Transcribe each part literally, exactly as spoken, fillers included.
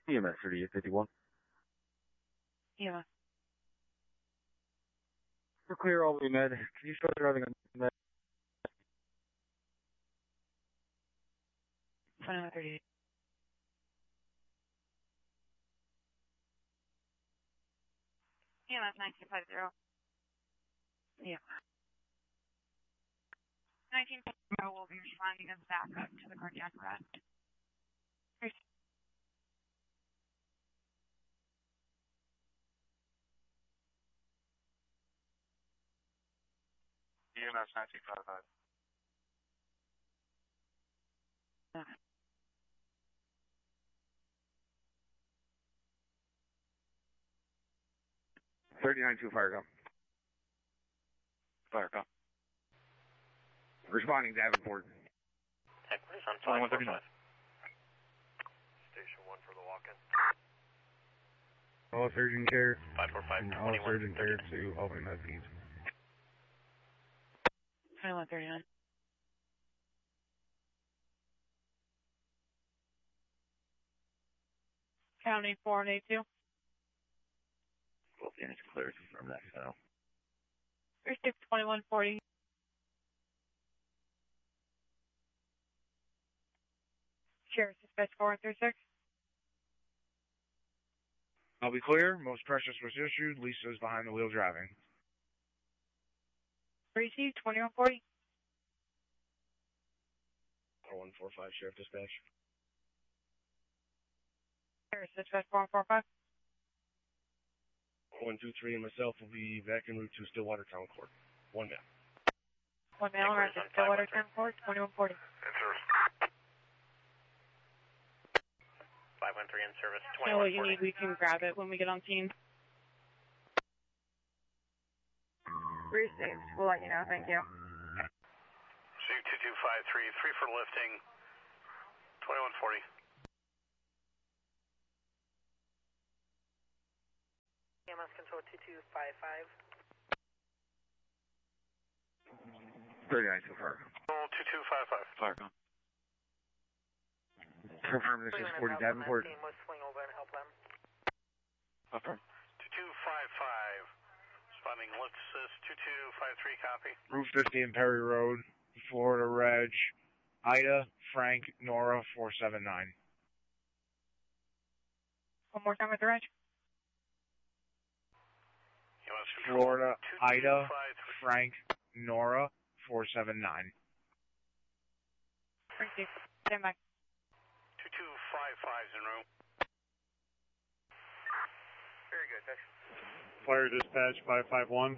E M S thirty-eight fifty-one. Yeah. We're clear all the way, med. Can you start driving on med? twenty-one thirty-eight. E M S nineteen fifty. Yeah. nineteen fifty will be responding as backup to the cardiac arrest. E M S nineteen fifty-five. Yeah. thirty-nine two fire call. Fire call. Responding Davenport. Heckler's on twenty-one thirty-nine. Station one for the walk-in. All surgeon care. five four five, And all surgeon care to helping med feeds. twenty-one thirty-nine. County four and eight two. Both units clear from that file. thirty-six twenty-one forty. Sheriff dispatch four and thirty-six. I'll be clear. Most precious was issued. Lisa's behind the wheel driving. three C twenty-one forty. one four five Sheriff dispatch. Sheriff dispatch four and four five. one two three and myself will be back en route to Stillwater Town Court. One down. One male around to Stillwater Town Court, twenty-one forty. In service. five one three in service, Know what twenty-one you forty. need, we can grab it when we get on scene. Received. We'll let you know, thank you. C two two five three, three for lifting, twenty-one forty. E M S control two two five five. thirty-nine two fire. two two five five. Fire call. Confirm this is forty Davenport. Team will swing over and help them. Affirm. two two five five. Responding lift assist, two two five three, copy. Route fifty and Perry Road, Florida Reg, Ida, Frank, Nora, four seven nine. One more time with the reg. E M S control, Florida, two two Ida, five three. Frank, Nora, four seven nine. Received. Stand by. two two five five's en route. Very good, thanks. Fire dispatch five five one.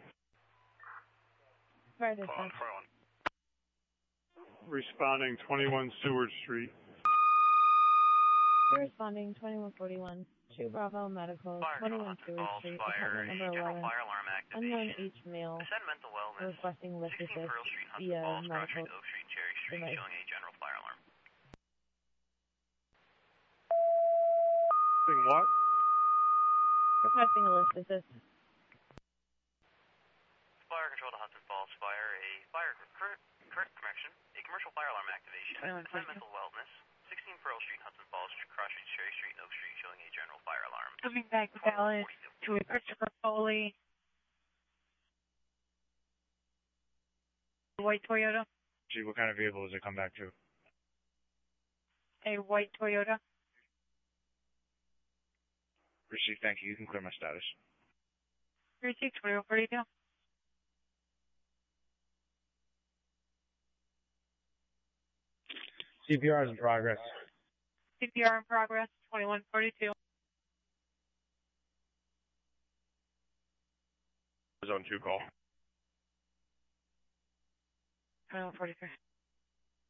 Fire Call on dispatch. four one. Responding twenty-one Seward Street. Responding twenty-one forty-one, two Bravo Medical, twenty-one Seward Street, apartment number eleven, unknown H male, requesting lift assist via medical device. Saying what? Requesting a lift assist. Fire control to Hudson Falls Fire, a fire current, current correction, a commercial fire alarm activation, twenty-one mental wellness, sixteen Pearl Street, Hudson Falls, Cross Street, Cherry Street, Oak Street, showing a general fire alarm. Coming back to Dallas to a Christopher Foley. White Toyota. Gee, what kind of vehicle does it come back to? A white Toyota. Receive, thank you. You can clear my status. Received. twenty-one forty-two. C P R is in progress. C P R in progress. twenty-one forty-two. Zone two call. twenty-one forty-three.